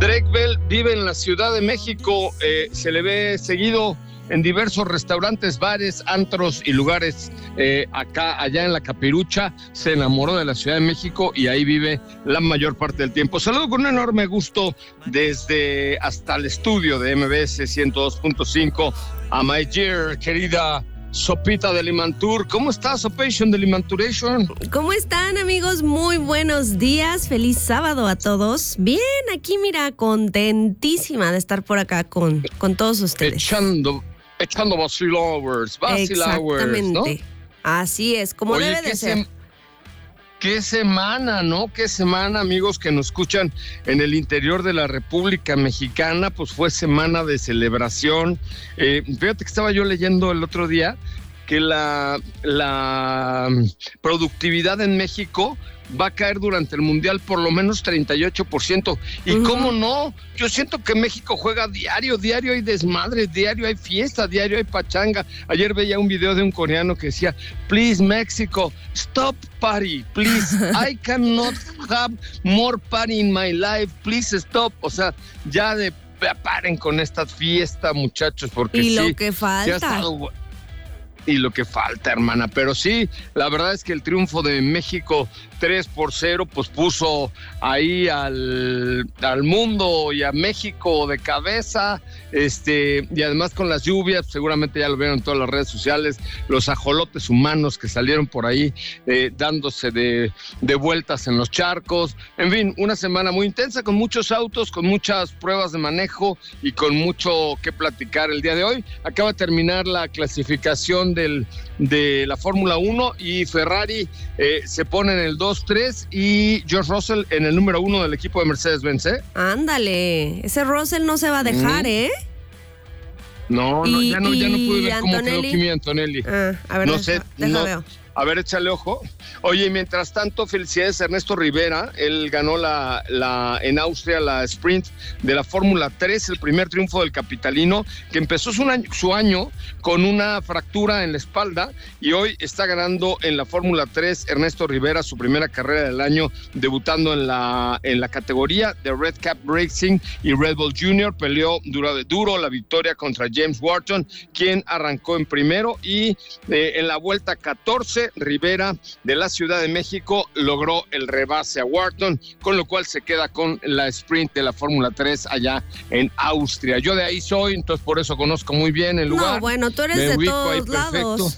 Drake Bell vive en la Ciudad de México, se le ve seguido en diversos restaurantes, bares, antros y lugares allá en la Capirucha. Se enamoró de la Ciudad de México y ahí vive la mayor parte del tiempo. Saludo con un enorme gusto desde hasta el estudio de MBS 102.5 a my dear, querida Sopita de Limantur. ¿Cómo estás, Sopation de Limanturation? ¿Cómo están, amigos? Muy buenos días. Feliz sábado a todos. Bien, aquí mira, contentísima de estar por acá con todos ustedes. Echando vacilowers, ¿no? Así es, como Oye, debe de ser. Qué semana, ¿no? Qué semana, amigos que nos escuchan en el interior de la República Mexicana, pues fue semana de celebración. Fíjate que estaba yo leyendo el otro día que la productividad en México va a caer durante el Mundial por lo menos 38%. ¿Y cómo no? Yo siento que México juega diario hay desmadre, diario hay fiesta, diario hay pachanga. Ayer veía un video de un coreano que decía, please Mexico, stop party, please. I cannot have more party in my life, please stop. O sea, ya paren con esta fiesta, muchachos, porque y sí. lo que falta. Y lo que falta, hermana. Pero sí, la verdad es que el triunfo de México 3-0, pues puso ahí al mundo y a México de cabeza, y además con las lluvias, seguramente ya lo vieron en todas las redes sociales, los ajolotes humanos que salieron por ahí dándose de vueltas en los charcos. En fin, una semana muy intensa, con muchos autos, con muchas pruebas de manejo y con mucho que platicar el día de hoy. Acaba de terminar la clasificación de la Fórmula 1 y Ferrari se pone en el 2-3 y George Russell en el número 1 del equipo de Mercedes-Benz. Ándale, ese Russell no se va a dejar, No, ya no pude ver cómo quedó Kimi Antonelli. A ver, no sé, veo. A ver, échale ojo. Oye, mientras tanto, felicidades a Ernesto Rivera. Él ganó en Austria la sprint de la Fórmula 3, el primer triunfo del capitalino, que empezó su año con una fractura en la espalda y hoy está ganando en la Fórmula 3 Ernesto Rivera, su primera carrera del año, debutando en la categoría de Red Cap Racing y Red Bull Junior. Peleó duro la victoria contra James Wharton, quien arrancó en primero, y en la vuelta 14, Rivera de la Ciudad de México logró el rebase a Wharton, con lo cual se queda con la sprint de la Fórmula 3 allá en Austria. Yo de ahí soy, entonces por eso conozco muy bien el lugar. No, bueno, tú eres de todos lados.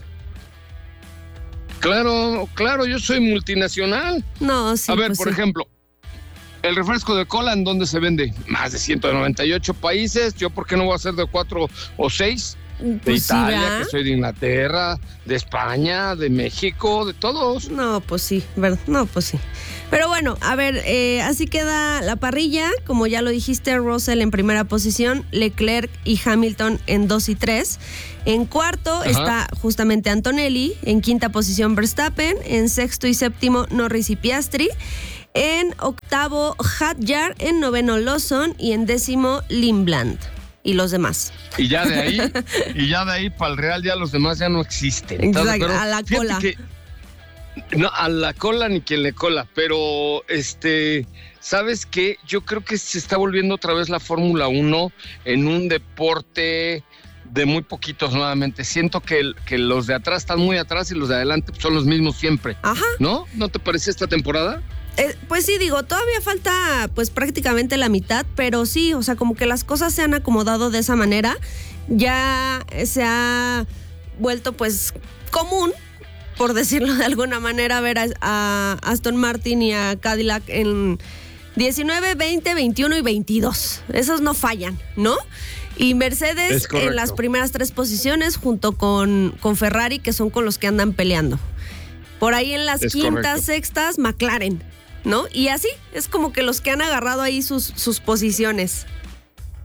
Claro, yo soy multinacional. No, sí. A ver, pues por sí. ejemplo, el refresco de cola, ¿en dónde se vende? Más de 198 países. ¿Yo por qué no voy a ser de 4 o 6? De Italia, que soy de Inglaterra, de España, de México, de todos. No, pues sí, ¿verdad? No, pues sí. Pero bueno, a ver, así queda la parrilla. Como ya lo dijiste, Russell en primera posición, Leclerc y Hamilton en 2 y 3. En cuarto está justamente Antonelli, en quinta posición Verstappen, en sexto y séptimo Norris y Piastri, en octavo Hadjar, en noveno Lawson y en décimo Lindblad. Y los demás. Y ya de ahí para el Real ya los demás ya no existen. Exacto, a la cola. No, a la cola ni quien le cola, pero ¿sabes qué? Yo creo que se está volviendo otra vez la Fórmula 1 en un deporte de muy poquitos nuevamente. Siento que los de atrás están muy atrás y los de adelante son los mismos siempre. Ajá. ¿No? ¿No te parece esta temporada? Pues sí, digo, todavía falta pues prácticamente la mitad, pero sí, o sea, como que las cosas se han acomodado de esa manera. Ya se ha vuelto pues común, por decirlo de alguna manera, ver a Aston Martin y a Cadillac en 19, 20, 21 y 22. Esos no fallan, ¿no? Y Mercedes en las primeras 3 posiciones junto con Ferrari, que son con los que andan peleando. Por ahí en las quintas, sextas, McLaren, ¿no? Y así es como que los que han agarrado ahí sus posiciones.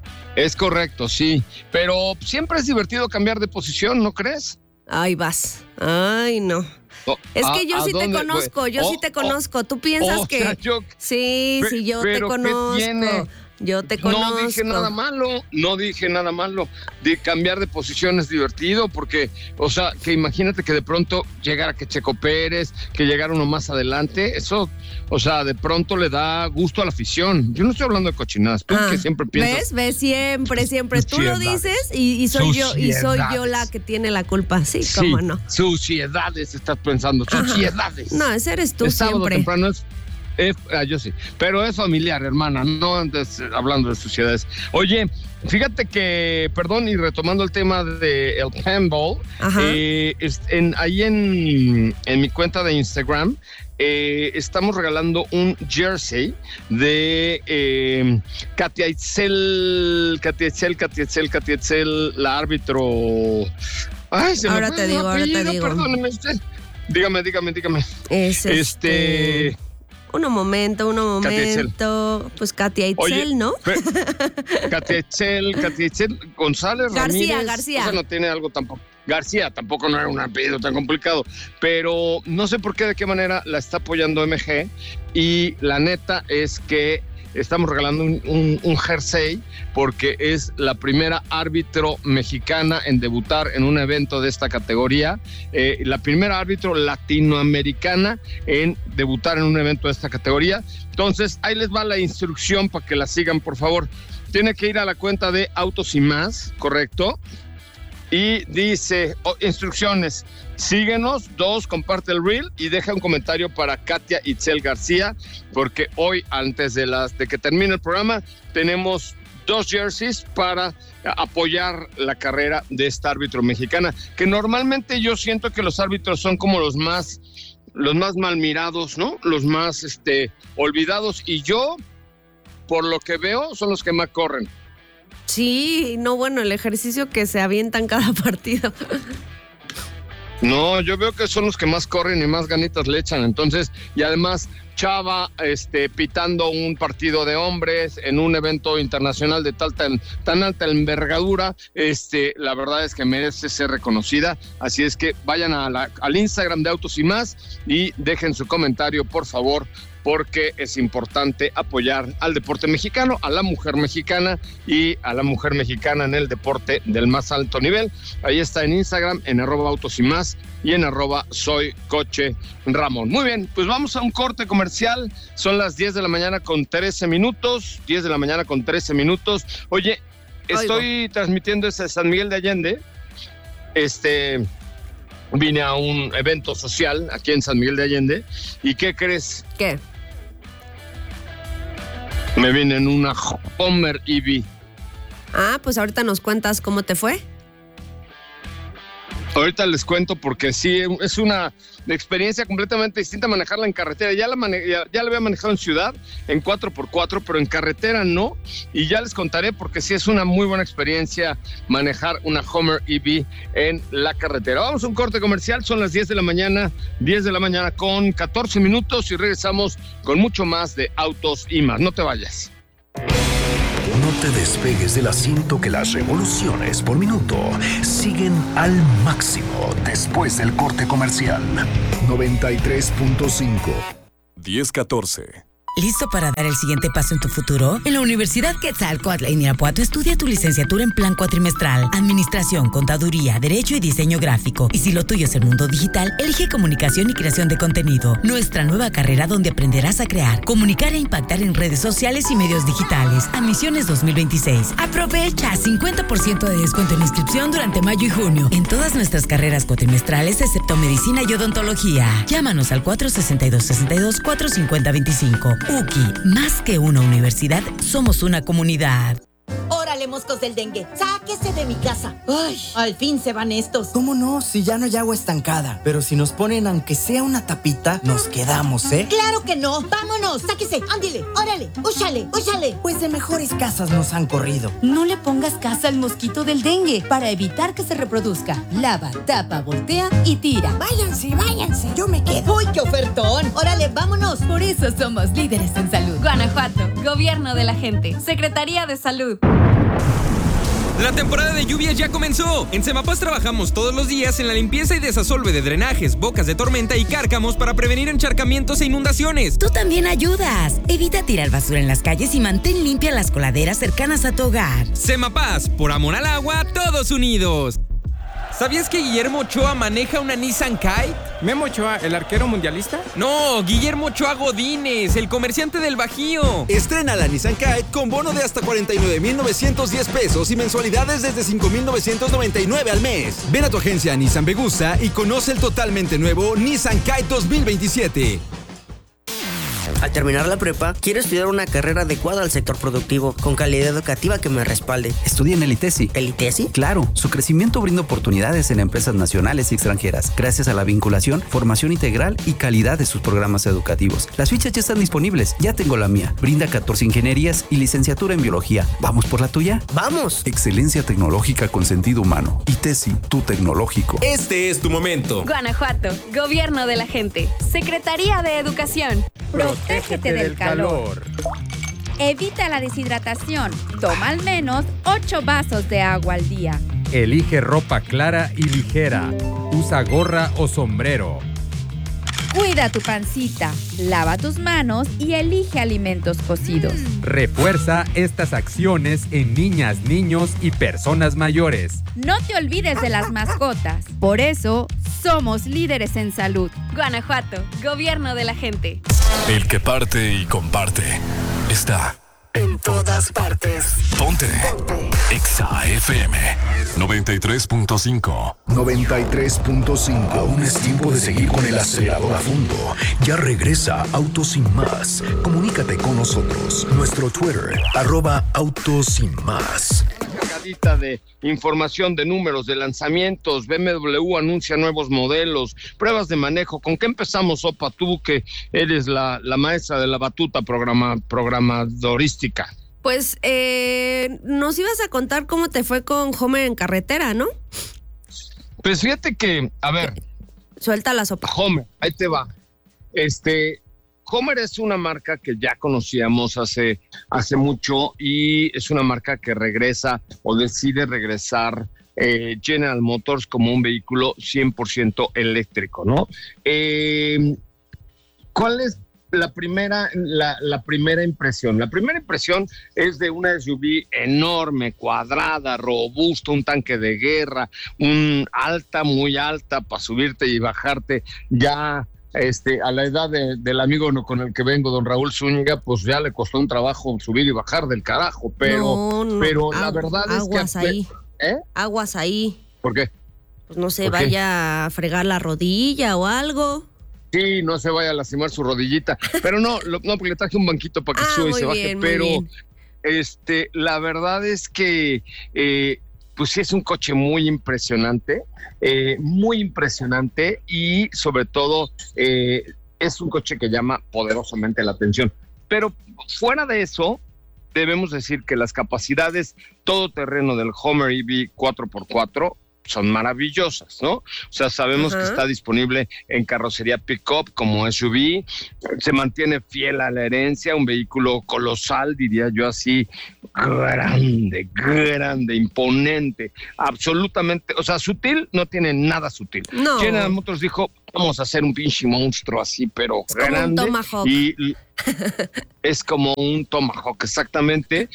Es correcto, sí. Pero siempre es divertido cambiar de posición, ¿no crees? Ahí vas. Ay, no. Es que yo sí te conozco, Tú piensas que... Sí, yo te conozco. Yo te conozco. No dije nada malo. De cambiar de posición es divertido porque, o sea, que imagínate que de pronto llegara que Checo Pérez, que llegara uno más adelante, eso, o sea, de pronto le da gusto a la afición. Yo no estoy hablando de cochinadas, tú que siempre piensas. ¿Ves? Siempre. Tú lo dices y soy yo la que tiene la culpa. Sí, cómo no. Suciedades estás pensando, suciedades. No, ese eres tú siempre. Temprano yo sí, pero es familiar, hermana, no andes hablando de suciedades. Oye, fíjate que, perdón, y retomando el tema del handball, ahí en mi cuenta de Instagram estamos regalando un jersey de Katia Itzel, la árbitro. Ay, ahora te digo. Perdóneme usted. Dígame. Es Uno momento. Pues Katia Itzel, ¿no? Katia Itzel González Ramírez. García. O sea, no tiene algo tampoco. García tampoco no era un apellido tan complicado, pero no sé por qué, de qué manera la está apoyando MG, y la neta es que estamos regalando un jersey porque es la primera árbitro mexicana en debutar en un evento de esta categoría, la primera árbitro latinoamericana en debutar en un evento de esta categoría. Entonces, ahí les va la instrucción para que la sigan, por favor. Tiene que ir a la cuenta de Autos y Más, ¿correcto? Y dice, instrucciones, síguenos, 2, comparte el reel y deja un comentario para Katia Itzel García, porque hoy, antes de que termine el programa, tenemos 2 jerseys para apoyar la carrera de esta árbitro mexicana, que normalmente yo siento que los árbitros son como los más mal mirados, ¿no? Los más olvidados, y yo, por lo que veo, son los que más corren. Sí, no, bueno, el ejercicio que se avientan cada partido. No, yo veo que son los que más corren y más ganitas le echan. Entonces, y además Chava pitando un partido de hombres en un evento internacional de tan alta envergadura, la verdad es que merece ser reconocida. Así es que vayan al Instagram de Autos y Más y dejen su comentario, por favor, porque es importante apoyar al deporte mexicano, a la mujer mexicana y a la mujer mexicana en el deporte del más alto nivel. Ahí está en Instagram, en @autosymás y en @soycocheramón. Muy bien, pues vamos a un corte comercial. Son las 10 de la mañana con 13 minutos. Oye, estoy transmitiendo desde San Miguel de Allende. Vine a un evento social aquí en San Miguel de Allende. ¿Y qué crees? ¿Qué? Me vine en una Homer EV. Pues ahorita nos cuentas cómo te fue. Ahorita les cuento, porque sí, es una experiencia completamente distinta manejarla en carretera. Ya la había manejado en ciudad, en 4x4, pero en carretera no. Y ya les contaré, porque sí es una muy buena experiencia manejar una Homer EV en la carretera. Vamos a un corte comercial, son las 10 de la mañana con 14 minutos y regresamos con mucho más de Autos y Más. No te vayas. No te despegues del asiento, que las revoluciones por minuto siguen al máximo después del corte comercial. 93.5. 10-14. ¿Listo para dar el siguiente paso en tu futuro? En la Universidad Quetzalcóatl en Irapuato estudia tu licenciatura en plan cuatrimestral, Administración, Contaduría, Derecho y Diseño Gráfico. Y si lo tuyo es el mundo digital, elige Comunicación y Creación de Contenido, nuestra nueva carrera donde aprenderás a crear, comunicar e impactar en redes sociales y medios digitales. Admisiones 2026. Aprovecha 50% de descuento en inscripción durante mayo y junio en todas nuestras carreras cuatrimestrales, excepto Medicina y Odontología. Llámanos al 462-62-450-25. UKI, más que una universidad, somos una comunidad. ¡Órale, moscos del dengue! ¡Sáquese de mi casa! ¡Ay! Al fin se van estos. ¿Cómo no? Si ya no hay agua estancada. Pero si nos ponen aunque sea una tapita, nos quedamos, ¿eh? ¡Claro que no! ¡Vámonos! ¡Sáquese! ¡Ándile! ¡Órale! ¡Úchale! Pues de mejores casas nos han corrido. No le pongas casa al mosquito del dengue para evitar que se reproduzca. Lava, tapa, voltea y tira. ¡Váyanse! ¡Yo me quedo! ¡Uy, qué ofertón! ¡Órale, vámonos! Por eso somos líderes en salud. Guanajuato, Gobierno de la Gente, Secretaría de Salud. La temporada de lluvias ya comenzó. En Semapas trabajamos todos los días en la limpieza y desasolve de drenajes, bocas de tormenta y cárcamos para prevenir encharcamientos e inundaciones. Tú también ayudas. Evita tirar basura en las calles y mantén limpias las coladeras cercanas a tu hogar. Semapas, por amor al agua, todos unidos. ¿Sabías que Guillermo Ochoa maneja una Nissan Kite? ¿Memo Ochoa, el arquero mundialista? No, Guillermo Ochoa Godínez, el comerciante del Bajío. Estrena la Nissan Kite con bono de hasta 49,910 pesos y mensualidades desde 5,999 al mes. Ven a tu agencia Nissan Vegusta y conoce el totalmente nuevo Nissan Kite 2027. Al terminar la prepa, quiero estudiar una carrera adecuada al sector productivo, con calidad educativa que me respalde. Estudia en el ITESI. ¿El ITESI? Claro, su crecimiento brinda oportunidades en empresas nacionales y extranjeras, gracias a la vinculación, formación integral y calidad de sus programas educativos. Las fichas ya están disponibles, ya tengo la mía. Brinda 14 ingenierías y licenciatura en biología. ¿Vamos por la tuya? ¡Vamos! Excelencia tecnológica con sentido humano. ITESI, tu tecnológico. Este es tu momento. Guanajuato, Gobierno de la Gente, Secretaría de Educación. Protégete del calor. Evita la deshidratación. Toma al menos 8 vasos de agua al día. Elige ropa clara y ligera. Usa gorra o sombrero. Cuida tu pancita, lava tus manos y elige alimentos cocidos. Refuerza estas acciones en niñas, niños y personas mayores. No te olvides de las mascotas. Por eso, somos líderes en salud. Guanajuato, Gobierno de la Gente. El que parte y comparte está en todas partes. Ponte. Exa FM 93.5. 93.5. Aún es tiempo de seguir con el acelerador a fondo. Ya regresa Autos Sin Más. Comunícate con nosotros. Nuestro Twitter, @Autos Sin Más. Cargadita de información, de números, de lanzamientos. BMW anuncia nuevos modelos, pruebas de manejo. ¿Con qué empezamos, Opa? Tú que eres la maestra de la batuta programadorística. Pues nos ibas a contar cómo te fue con Homer en carretera, ¿no? Pues fíjate que, a ver. Suelta la sopa. Homer, ahí te va. Homer es una marca que ya conocíamos hace mucho y es una marca que regresa o decide regresar General Motors como un vehículo 100% eléctrico, ¿no? ¿Cuál es la primera impresión? La primera impresión es de una SUV enorme, cuadrada, robusta, un tanque de guerra, muy alta para subirte y bajarte ya. A la edad del amigo con el que vengo, don Raúl Zúñiga, pues ya le costó un trabajo subir y bajar del carajo, pero la verdad es que... Aguas ahí. Aguas ahí. ¿Por qué? Pues no se vaya a fregar la rodilla o algo. Sí, no se vaya a lastimar su rodillita, pero no, porque le traje un banquito para que sube y se baje, pero la verdad es que... pues sí es un coche muy impresionante y sobre todo es un coche que llama poderosamente la atención. Pero fuera de eso, debemos decir que las capacidades todoterreno del Homer EV 4x4 son maravillosas, ¿no? O sea, sabemos que está disponible en carrocería pick-up como SUV, se mantiene fiel a la herencia, un vehículo colosal, diría yo así, grande, imponente, absolutamente, o sea, sutil, no tiene nada sutil. No. General Motors dijo, vamos a hacer un pinche monstruo así, pero es grande. Como un Tomahawk. Y es como un Tomahawk, exactamente.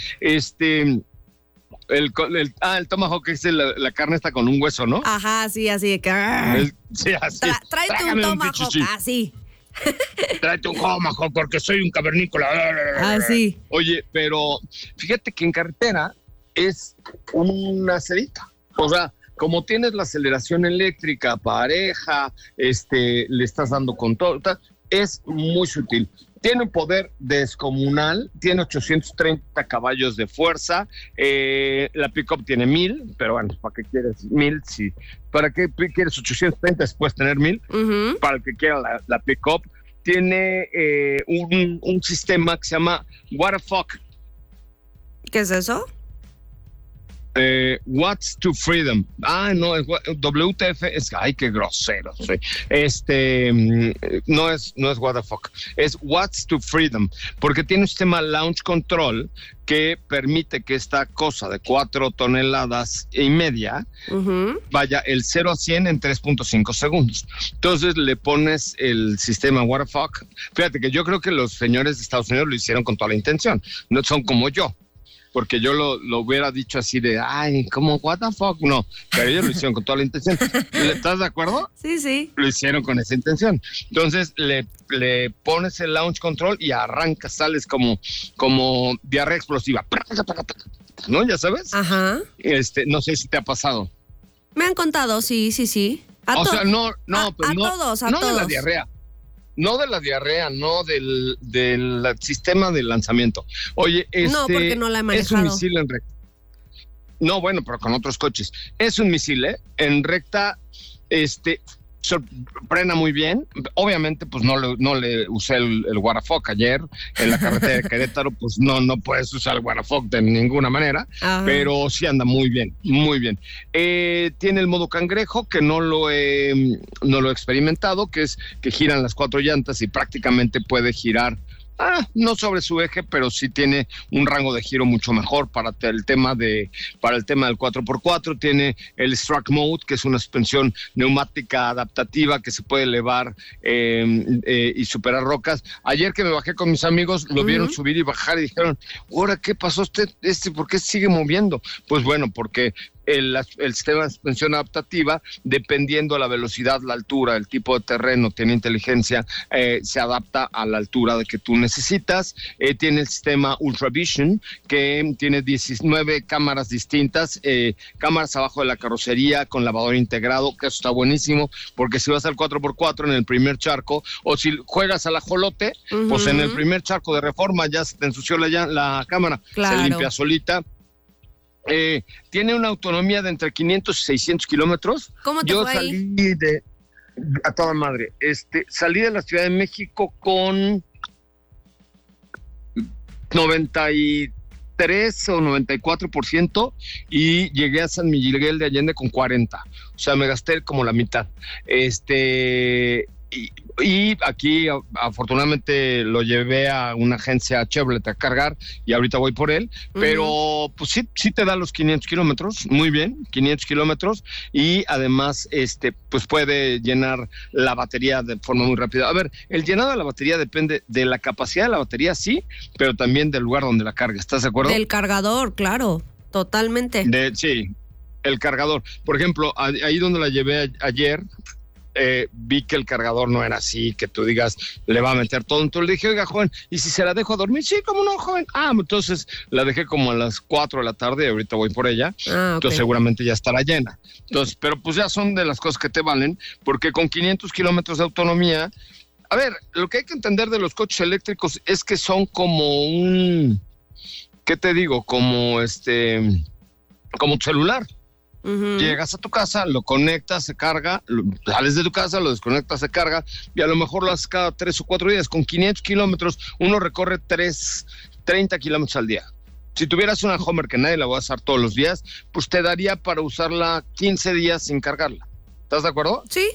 El Tomahawk es la carne está con un hueso, ¿no? Ajá, sí, así de que... Sí, así. Tráete un Tomahawk, así. Tráete un Tomahawk porque soy un cavernícola. Así. Oye, pero fíjate que en carretera es una cerita. O sea, como tienes la aceleración eléctrica pareja, le estás dando con todo, es muy sutil. Tiene un poder descomunal, tiene 830 caballos de fuerza, la pick-up tiene 1,000, pero bueno, ¿para qué quieres 1,000? Sí. ¿Para qué quieres 830 después tener 1,000? Uh-huh. Para el que quiera la pick-up. Tiene un sistema que se llama What the Fuck. ¿Qué es eso? What's to Freedom. No, es WTF, ay, qué grosero soy. No es what the fuck, es What's to Freedom, porque tiene un sistema launch control que permite que esta cosa de 4,5 toneladas vaya el 0 a 100 en 3.5 segundos. Entonces le pones el sistema what the fuck. Fíjate que yo creo que los señores de Estados Unidos lo hicieron con toda la intención, no son como yo. Porque yo lo hubiera dicho así de, ay, como what the fuck, no, pero ellos lo hicieron con toda la intención. ¿Estás de acuerdo? Sí. Lo hicieron con esa intención. Entonces le pones el launch control y arrancas, sales como diarrea explosiva, ¿no? ¿Ya sabes? Ajá. No sé si te ha pasado. Me han contado, sí. O sea, no, pues a no, todos. De la diarrea. No de la diarrea, no del sistema de lanzamiento. Oye, no, porque no la he manejado. Es un misil en recta. No, bueno, pero con otros coches. Es un misil, en recta, frena muy bien. Obviamente, pues no le usé el what the fuck ayer en la carretera de Querétaro, pues no puedes usar el what the fuck de ninguna manera. Ajá. Pero sí anda muy bien, muy bien. Tiene el modo cangrejo, que no lo he experimentado, que es que giran las 4 llantas y prácticamente puede girar. No sobre su eje, pero sí tiene un rango de giro mucho mejor para el tema del 4x4. Tiene el Struck Mode, que es una suspensión neumática adaptativa que se puede elevar y superar rocas. Ayer que me bajé con mis amigos, lo vieron subir y bajar y dijeron, ¿ahora qué pasó por qué sigue moviendo? Pues bueno, porque el sistema de suspensión adaptativa, dependiendo de la velocidad, la altura, el tipo de terreno, tiene inteligencia, se adapta a la altura de que tú necesitas. Tiene el sistema Ultravision, que tiene 19 cámaras distintas, cámaras abajo de la carrocería con lavador integrado, que eso está buenísimo, porque si vas al 4x4 en el primer charco, o si juegas al ajolote, pues en el primer charco de Reforma ya se te ensució la cámara, claro. Se limpia solita. Tiene una autonomía de entre 500 y 600 kilómetros. ¿Cómo te fue ahí? A toda madre. Salí de la Ciudad de México con 93 o 94% y llegué a San Miguel de Allende con 40. O sea, me gasté como la mitad. Y aquí afortunadamente lo llevé a una agencia Chevrolet a cargar y ahorita voy por él, pero pues sí te da los 500 kilómetros, muy bien, 500 kilómetros, y además pues puede llenar la batería de forma muy rápida. A ver, el llenado de la batería depende de la capacidad de la batería, sí, pero también del lugar donde la carga. ¿Estás de acuerdo? Del cargador, claro, totalmente. Sí, el cargador. Por ejemplo, ahí donde la llevé ayer, vi que el cargador no era así, que tú digas, le va a meter todo. Entonces le dije, oiga, joven, ¿y si se la dejo a dormir? Sí, ¿cómo no, joven? Entonces la dejé como a las 4 de la tarde y ahorita voy por ella. Okay. Entonces seguramente ya estará llena. Entonces, pero pues ya son de las cosas que te valen, porque con 500 kilómetros de autonomía, a ver, lo que hay que entender de los coches eléctricos es que son como ¿qué te digo? Como como tu celular. Llegas a tu casa, lo conectas, se carga, sales de tu casa, lo desconectas, se carga, y a lo mejor lo haces cada 3 o 4 días. Con 500 kilómetros, uno recorre 30 kilómetros al día. Si tuvieras una Homer que nadie la va a usar todos los días, pues te daría para usarla 15 días sin cargarla. ¿Estás de acuerdo? Sí.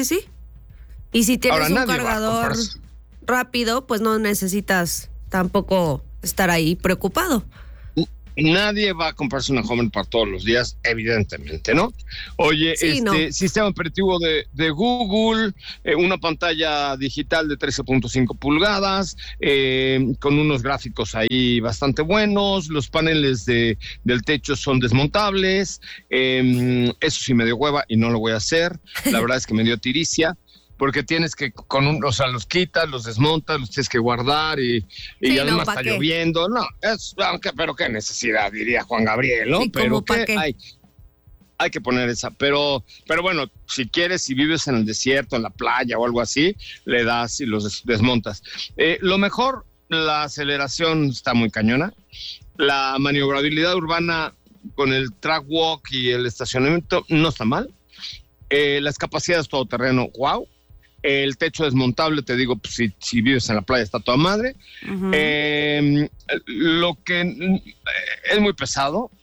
Y si tienes un cargador rápido, pues no necesitas tampoco estar ahí preocupado. Nadie va a comprarse una Homer para todos los días, evidentemente, ¿no? Oye, sí, sistema operativo de Google, una pantalla digital de 13.5 pulgadas, con unos gráficos ahí bastante buenos, los paneles del techo son desmontables, eso sí me dio hueva y no lo voy a hacer, la verdad es que me dio tiricia. Porque tienes que, los quitas, los desmontas, los tienes que guardar y además está lloviendo. No, pero qué necesidad, diría Juan Gabriel, ¿no? Sí, pero ¿qué? Hay que poner esa. Pero bueno, si quieres, si vives en el desierto, en la playa o algo así, le das y los desmontas. Lo mejor, la aceleración está muy cañona. La maniobrabilidad urbana con el track walk y el estacionamiento no está mal. Las capacidades todoterreno, wow. El techo desmontable, te digo, pues, si vives en la playa está toda madre. Lo que es muy pesado,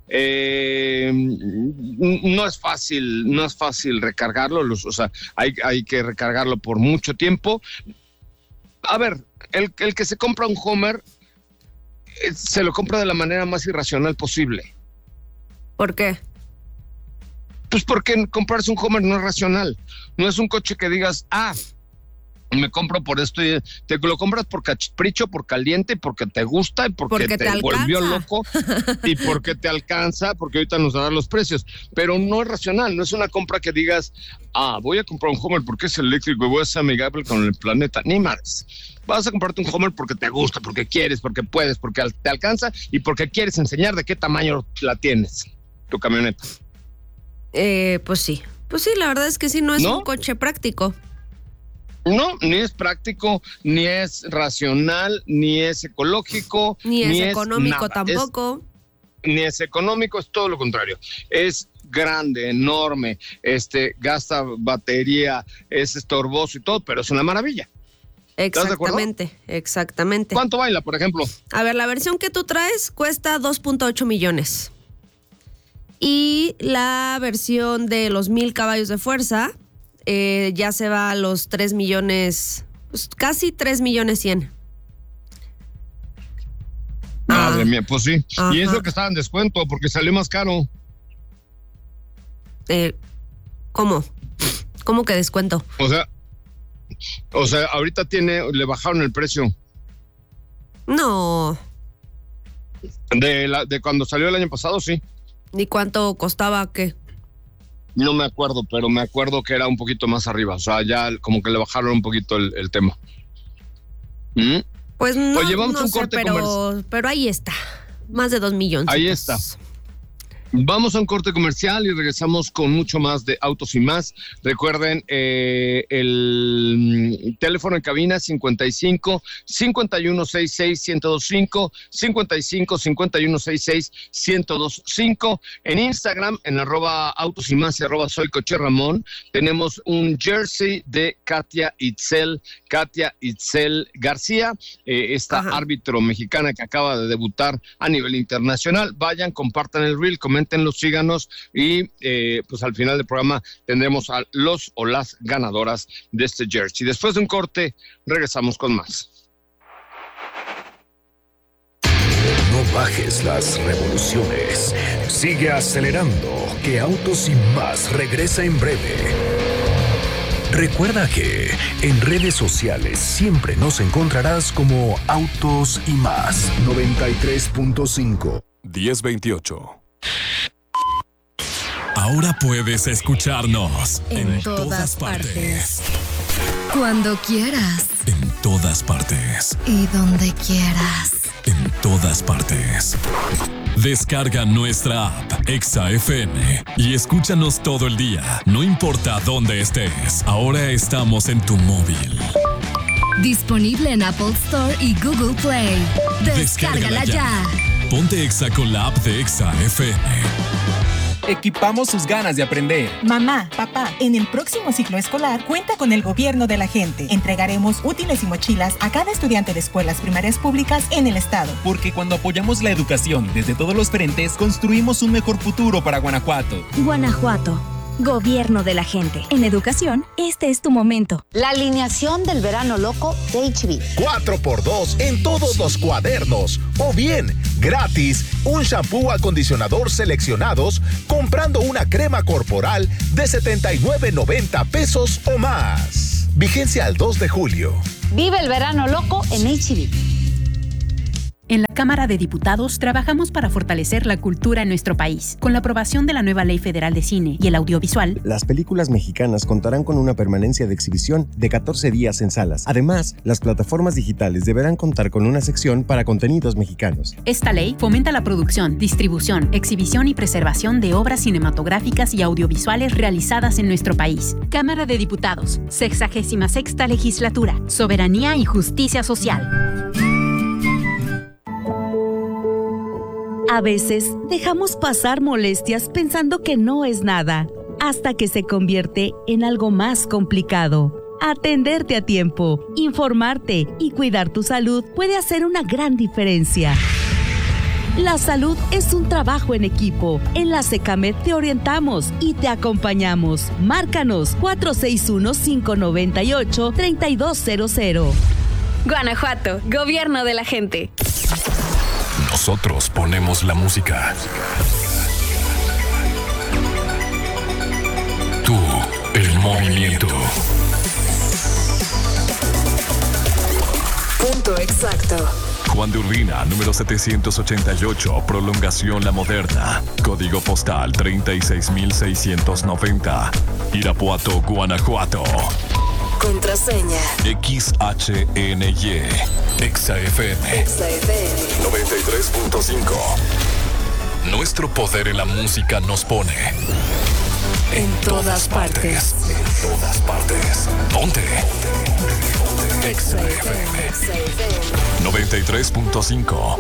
No es fácil recargarlo, o sea, hay que recargarlo por mucho tiempo. A ver, el que se compra un Hummer se lo compra de la manera más irracional posible. ¿Por qué? Pues porque comprarse un Hummer no es racional. No es un coche que digas, me compro por esto, y te lo compras por capricho, por caliente, porque te gusta y porque te volvió loco y porque te alcanza, porque ahorita nos darán los precios, pero no es racional, no es una compra que digas, voy a comprar un Hummer porque es eléctrico y voy a ser amigable con el planeta, ni más. Vas a comprarte un Hummer porque te gusta, porque quieres, porque puedes, porque te alcanza y porque quieres enseñar de qué tamaño la tienes, tu camioneta. Pues sí, la verdad es que sí, no es un coche práctico. No, ni es práctico, ni es racional, ni es ecológico, ni es económico tampoco. Ni es económico, es todo lo contrario. Es grande, enorme, gasta batería, es estorboso y todo, pero es una maravilla. Exactamente. ¿Cuánto baila, por ejemplo? A ver, la versión que tú traes cuesta 2.8 millones. Y la versión de los 1000 caballos de fuerza ya se va a los 3 millones, pues casi 3 millones 100. Madre mía, pues sí. Ajá. Y es lo que estaba en descuento, porque salió más caro. ¿Cómo? ¿Cómo que descuento? O sea, ahorita le bajaron el precio. No. De cuando salió el año pasado, sí. ¿Y cuánto costaba qué? No me acuerdo, pero me acuerdo que era un poquito más arriba. O sea, ya como que le bajaron un poquito el tema. Pues no, Oye, vamos no a un sé, corte pero ahí está. Más de 2 millones. Ahí está. Vamos a un corte comercial y regresamos con mucho más de Autos y Más. Recuerden, el teléfono en cabina 55 5166 1025, 55 5166 1025. En Instagram, en @Autos y Más y @SoyCocheRamón, tenemos un jersey de Katia Itzel García, esta árbitro mexicana que acaba de debutar a nivel internacional. Vayan, compartan el reel, coméntenlo, síganos y pues al final del programa tendremos a los o las ganadoras de este jersey. Después de un corte, regresamos con más. No bajes las revoluciones. Sigue acelerando, que Autos y Más regresa en breve. Recuerda que en redes sociales siempre nos encontrarás como Autos y Más. 93.5 1028. Ahora puedes escucharnos en todas partes. Cuando quieras. En todas partes. Y donde quieras. En todas partes. Descarga nuestra app Exa FM y escúchanos todo el día, no importa dónde estés. Ahora estamos en tu móvil. Disponible en Apple Store y Google Play. Descárgala ya. Ponte Exa con la app de Exa FM. Equipamos sus ganas de aprender. Mamá, papá, en el próximo ciclo escolar cuenta con el gobierno de la gente. Entregaremos útiles y mochilas a cada estudiante de escuelas primarias públicas en el estado. Porque cuando apoyamos la educación desde todos los frentes, construimos un mejor futuro para Guanajuato. Guanajuato. Gobierno de la gente. En educación, este es tu momento. La alineación del verano loco de HB. 4x2 en todos los cuadernos. O bien, gratis, un shampoo acondicionador seleccionados comprando una crema corporal de $79.90 pesos o más. Vigencia al 2 de julio. Vive el verano loco en HB. En la Cámara de Diputados trabajamos para fortalecer la cultura en nuestro país. Con la aprobación de la nueva Ley Federal de Cine y el Audiovisual, las películas mexicanas contarán con una permanencia de exhibición de 14 días en salas. Además, las plataformas digitales deberán contar con una sección para contenidos mexicanos. Esta ley fomenta la producción, distribución, exhibición y preservación de obras cinematográficas y audiovisuales realizadas en nuestro país. Cámara de Diputados, 66ª Legislatura, Soberanía y Justicia Social. A veces dejamos pasar molestias pensando que no es nada, hasta que se convierte en algo más complicado. Atenderte a tiempo, informarte y cuidar tu salud puede hacer una gran diferencia. La salud es un trabajo en equipo. En la Secamed te orientamos y te acompañamos. Márcanos 461-598-3200. Guanajuato, gobierno de la gente. Nosotros ponemos la música. Tú, el movimiento. Punto exacto. Juan de Urbina, número 788, prolongación La Moderna. Código postal 36690. Irapuato, Guanajuato. Contraseña. XHNY. XFM. 93.5. Nuestro poder en la música nos pone en todas partes. En todas partes. Ponte. XFM 93.5.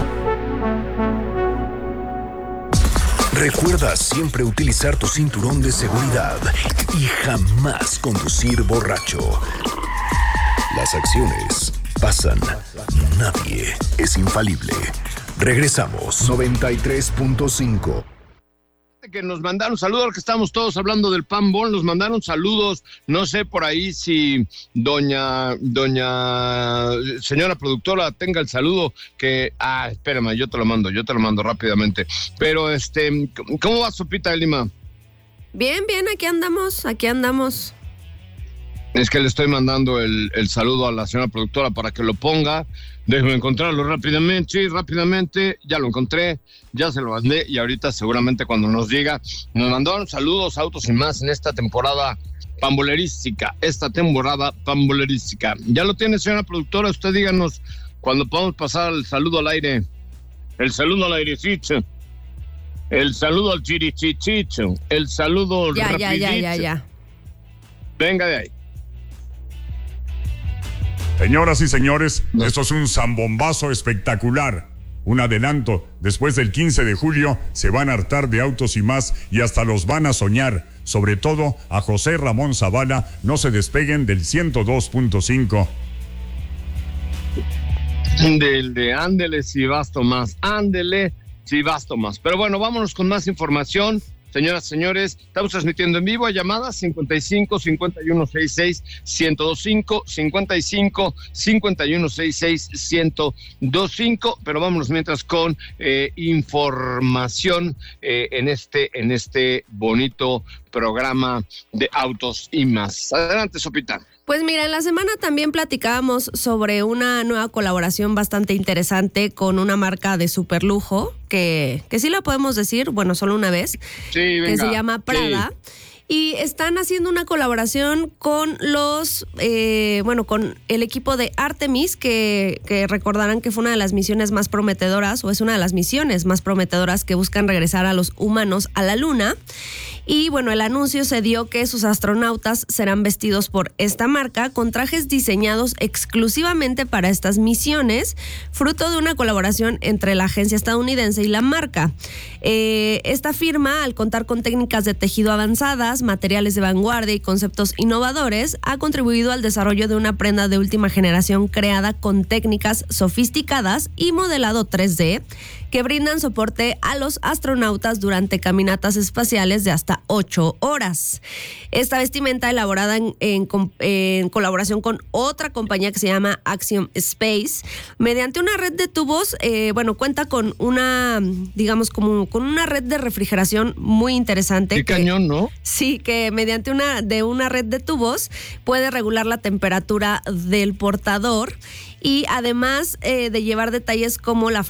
Recuerda siempre utilizar tu cinturón de seguridad y jamás conducir borracho. Las acciones pasan. Nadie es infalible. Regresamos. 93.5. Que nos mandaron saludos, que estamos todos hablando del Panball, nos mandaron saludos, no sé por ahí si doña señora productora tenga el saludo, que, espérame, yo te lo mando rápidamente, pero ¿cómo va, Sopita de Lima? Bien, aquí andamos. Es que le estoy mandando el saludo a la señora productora para que lo ponga. Déjame encontrarlo rápidamente. Ya lo encontré, ya se lo mandé y ahorita seguramente cuando nos diga, nos mandaron saludos, Autos y Más en esta temporada pambolerística. Ya lo tiene, señora productora. Usted díganos cuando podamos pasar el saludo al aire. El saludo al airecito. El saludo al chirichichicho. El saludo rapidito. Ya. Venga de ahí. Señoras y señores, esto es un zambombazo espectacular. Un adelanto, después del 15 de julio se van a hartar de Autos y Más y hasta los van a soñar. Sobre todo a José Ramón Zavala, no se despeguen del 102.5. Ándele si basto más. Pero bueno, vámonos con más información. Señoras y señores, estamos transmitiendo en vivo a llamadas 55 51 66 1025, 55 51 66 1025, pero vámonos mientras con información en este bonito programa de Autos y Más. Adelante, Sopita. Pues mira, en la semana también platicábamos sobre una nueva colaboración bastante interesante con una marca de superlujo, que sí la podemos decir, bueno, solo una vez, sí, venga, que se llama Prada. Sí. Y están haciendo una colaboración con con el equipo de Artemis, que recordarán que fue una de las misiones más prometedoras, o es una de las misiones más prometedoras que buscan regresar a los humanos a la Luna. Y bueno, el anuncio se dio que sus astronautas serán vestidos por esta marca con trajes diseñados exclusivamente para estas misiones, fruto de una colaboración entre la agencia estadounidense y la marca. Esta firma, al contar con técnicas de tejido avanzadas, materiales de vanguardia y conceptos innovadores, ha contribuido al desarrollo de una prenda de última generación creada con técnicas sofisticadas y modelado 3D que brindan soporte a los astronautas durante caminatas espaciales de hasta 8 horas. Esta vestimenta, elaborada en colaboración con otra compañía que se llama Axiom Space, mediante una red de tubos, cuenta con una, con una red de refrigeración muy interesante. Qué cañón, ¿no? Sí, que mediante una red de tubos puede regular la temperatura del portador y además de llevar detalles como la